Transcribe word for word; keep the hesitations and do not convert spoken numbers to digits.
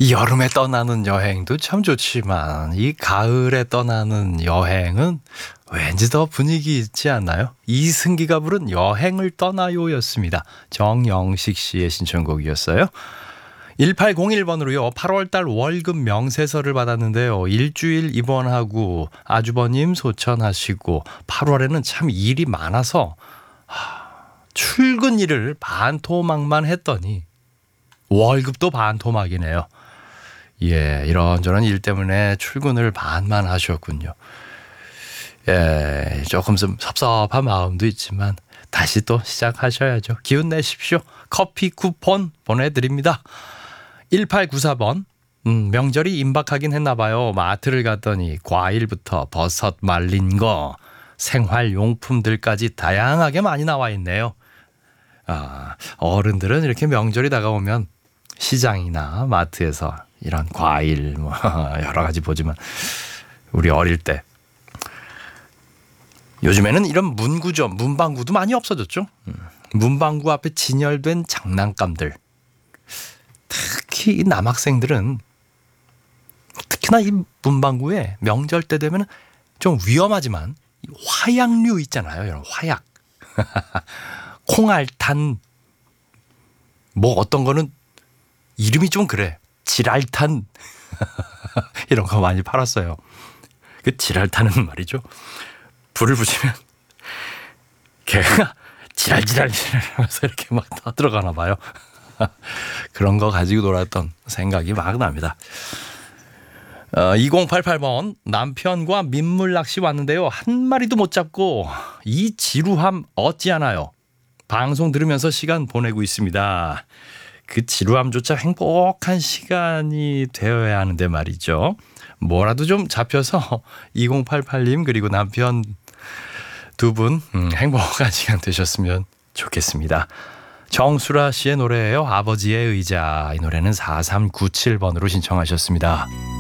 이 여름에 떠나는 여행도 참 좋지만 이 가을에 떠나는 여행은 왠지 더 분위기 있지 않나요? 이승기가 부른 여행을 떠나요였습니다. 정영식 씨의 신청곡이었어요. 일팔공일 번으로요. 팔월달 월급 명세서를 받았는데요. 일주일 입원하고 아주버님 소천하시고 팔월에는 참 일이 많아서 하, 출근 일을 반토막만 했더니 월급도 반토막이네요. 예, 이런저런 일 때문에 출근을 반만 하셨군요. 예, 조금 좀 섭섭한 마음도 있지만 다시 또 시작하셔야죠. 기운 내십시오. 커피 쿠폰 보내드립니다. 일팔구사 번 음, 명절이 임박하긴 했나 봐요. 마트를 갔더니 과일부터 버섯 말린 거 생활용품들까지 다양하게 많이 나와 있네요. 아, 어른들은 이렇게 명절이 다가오면 시장이나 마트에서 이런 과일 뭐 여러 가지 보지만 우리 어릴 때 요즘에는 이런 문구점, 문방구도 많이 없어졌죠. 문방구 앞에 진열된 장난감들, 특히 이 남학생들은 특히나 이 문방구에 명절 때 되면 좀 위험하지만 화약류 있잖아요. 이런 화약, 콩알탄, 뭐 어떤 거는 이름이 좀 그래. 지랄탄 이런 거 많이 팔았어요. 그 지랄탄은 말이죠. 불을 붙이면 걔가 지랄지랄지랄 하면서 이렇게 막 다 들어가나 봐요. 그런 거 가지고 놀았던 생각이 막 납니다. 어, 이공팔팔 번 남편과 민물 낚시 왔는데요. 한 마리도 못 잡고 이 지루함 어찌하나요? 방송 들으면서 시간 보내고 있습니다. 그 지루함조차 행복한 시간이 되어야 하는데 말이죠. 뭐라도 좀 잡혀서 이공팔팔 님 그리고 남편 두 분 음, 행복한 시간 되셨으면 좋겠습니다. 정수라 씨의 노래예요. 아버지의 의자. 이 노래는 사삼구칠 번으로 신청하셨습니다.